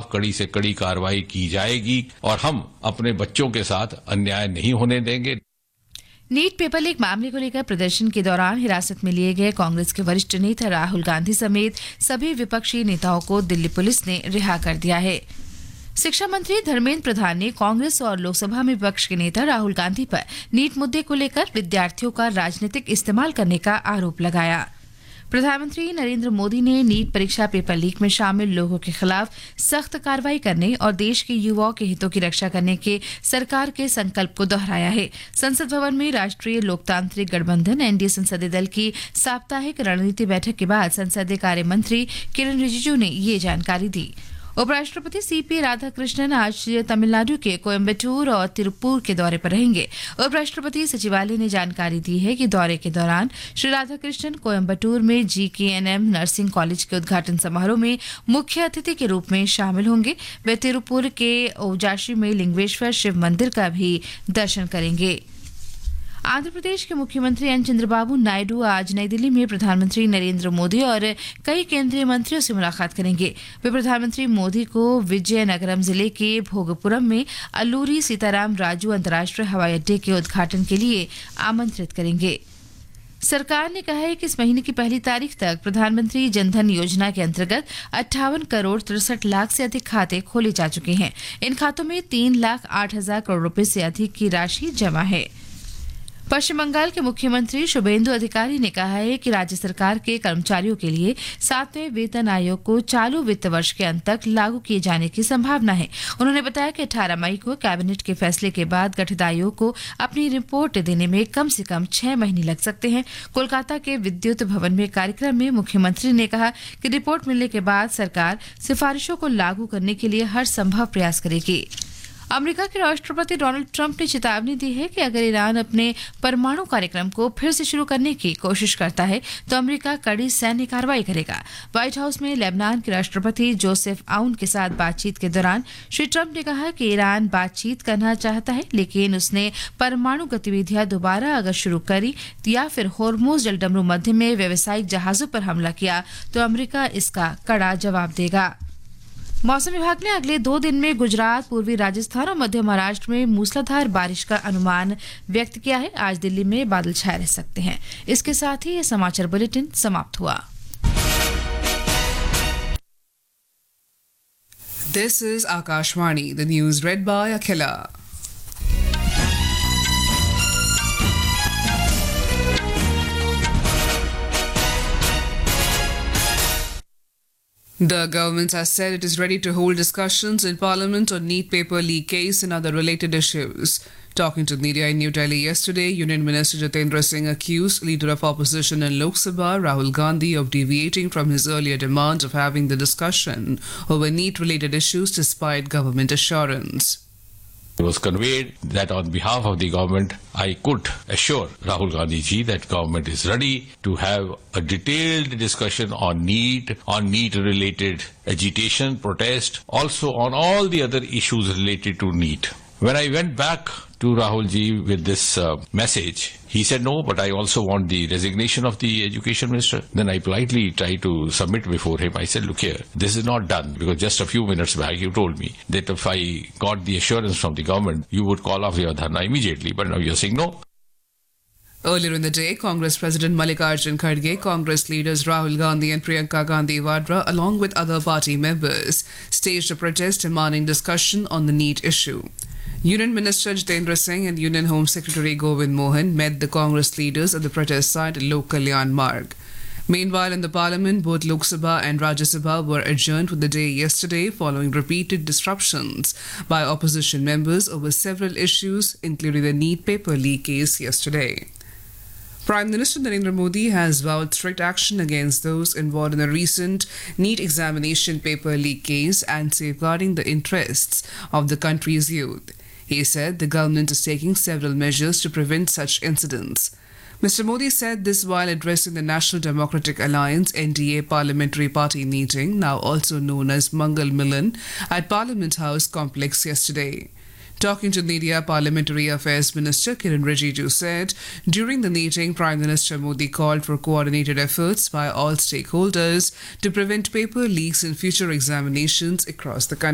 खिलाफ कड़ी से कड़ी कार्रवाई की जाएगी और हम अपने बच्चों के साथ अन्याय नहीं होने देंगे। नीट पेपर लीक मामले को लेकर प्रदर्शन के दौरान हिरासत में लिए गए कांग्रेस के वरिष्ठ नेता राहुल गांधी समेत सभी विपक्षी नेताओं को दिल्ली पुलिस ने रिहा कर दिया है। शिक्षा मंत्री धर्मेंद्र प्रधान ने कांग्रेस और लोकसभा में विपक्ष के नेता राहुल गांधी पर नीट मुद्दे को लेकर विद्यार्थियों का राजनीतिक इस्तेमाल करने का आरोप लगाया। प्रधानमंत्री नरेंद्र मोदी ने नीट परीक्षा पेपर लीक में शामिल लोगों के खिलाफ सख्त कार्रवाई करने और देश के युवाओं के हितों की रक्षा करने के सरकार के संकल्प को दोहराया है। संसद भवन में राष्ट्रीय लोकतांत्रिक गठबंधन एनडीए संसदीय दल की साप्ताहिक रणनीति बैठक के बाद संसदीय कार्य मंत्री किरेन रिजिजू ने ये जानकारी दी। उपराष्ट्रपति सीपी राधाकृष्णन आज तमिलनाडु के कोयम्बटूर और तिरुपुर के दौरे पर रहेंगे। उपराष्ट्रपति सचिवालय ने जानकारी दी है कि दौरे के दौरान श्री राधाकृष्णन कोयम्बटूर में जीकेएनएम नर्सिंग कॉलेज के उद्घाटन समारोह में मुख्य अतिथि के रूप में शामिल होंगे। वे तिरुपुर के ओजाशी में लिंगेश्वर शिव मंदिर का भी दर्शन करेंगे। आंध्र प्रदेश के मुख्यमंत्री एन चंद्रबाबू नायडू आज नई दिल्ली में प्रधानमंत्री नरेंद्र मोदी और कई केंद्रीय मंत्रियों से मुलाकात करेंगे। वे प्रधानमंत्री मोदी को विजयनगरम जिले के भोगपुरम में अल्लूरी सीताराम राजू अंतर्राष्ट्रीय हवाई अड्डे के उद्घाटन के लिए आमंत्रित करेंगे। सरकार ने कहा है कि इस महीने की पहली तारीख तक प्रधानमंत्री जनधन योजना के अंतर्गत 58 करोड़ 63 लाख से अधिक खाते खोले जा चुके हैं। इन खातों में 3,08,000 करोड़ रुपए से अधिक की राशि जमा है। पश्चिम बंगाल के मुख्यमंत्री शुभेंदु अधिकारी ने कहा है कि राज्य सरकार के कर्मचारियों के लिए 7वें वेतन आयोग को चालू वित्त वर्ष के अंत तक लागू किए जाने की संभावना है। उन्होंने बताया कि 18 मई को कैबिनेट के फैसले के बाद गठित आयोग को अपनी रिपोर्ट देने में कम से कम 6 महीने लग सकते हैं। कोलकाता के विद्युत भवन में कार्यक्रम में मुख्यमंत्री ने कहा कि रिपोर्ट मिलने के बाद सरकार सिफारिशों को लागू करने के लिए हर संभव प्रयास करेगी। अमेरिका के राष्ट्रपति डोनाल्ड ट्रंप ने चेतावनी दी है कि अगर ईरान अपने परमाणु कार्यक्रम को फिर से शुरू करने की कोशिश करता है तो अमेरिका कड़ी सैन्य कार्रवाई करेगा। व्हाइट हाउस में लेबनान के राष्ट्रपति जोसेफ आउन के साथ बातचीत के दौरान श्री ट्रंप ने कहा कि ईरान बातचीत करना चाहता है, लेकिन उसने परमाणु गतिविधियां दोबारा अगर शुरू करी या फिर होर्मुज जलडमरू मध्य में व्यावसायिक जहाजों पर हमला किया तो अमेरिका इसका कड़ा जवाब देगा। मौसम विभाग ने अगले 2 दिन में गुजरात, पूर्वी राजस्थान और मध्य महाराष्ट्र में मूसलाधार बारिश का अनुमान व्यक्त किया है। आज दिल्ली में बादल छाए रह सकते हैं। इसके साथ ही यह समाचार बुलेटिन समाप्त हुआ। This is Akashvani, the news read by Akhila. The government has said it is ready to hold discussions in Parliament on NEET paper leak case and other related issues. Talking to media in New Delhi yesterday, Union Minister Jitendra Singh accused Leader of Opposition in Lok Sabha, Rahul Gandhi, of deviating from his earlier demand of having the discussion over NEET-related issues despite government assurance. It was conveyed that on behalf of the government, I could assure Rahul Gandhi ji that government is ready to have a detailed discussion on NEET-related agitation, protest, also on all the other issues related to NEET. When I went back to Rahul ji with this message, he said, no, but I also want the resignation of the education minister. Then I politely tried to submit before him. I said, look here, this is not done, because just a few minutes back you told me that if I got the assurance from the government, you would call off your dharna immediately, but now you're saying no. Earlier in the day, Congress President Mallikarjun Kharge, Congress leaders Rahul Gandhi and Priyanka Gandhi Vadra, along with other party members, staged a protest demanding discussion on the NEET issue. Union Minister Jitendra Singh and Union Home Secretary Govind Mohan met the Congress leaders at the protest site at Lok Kalyan Marg. Meanwhile, in the Parliament, both Lok Sabha and Rajya Sabha were adjourned for the day yesterday following repeated disruptions by opposition members over several issues, including the NEET paper leak case yesterday. Prime Minister Narendra Modi has vowed strict action against those involved in the recent NEET examination paper leak case and safeguarding the interests of the country's youth. He said the government is taking several measures to prevent such incidents. Mr. Modi said this while addressing the National Democratic Alliance NDA Parliamentary Party meeting, now also known as Mangal Milan, at Parliament House complex yesterday. Talking to media, Parliamentary Affairs Minister Kiren Rijiju said during the meeting, Prime Minister Modi called for coordinated efforts by all stakeholders to prevent paper leaks in future examinations across the country.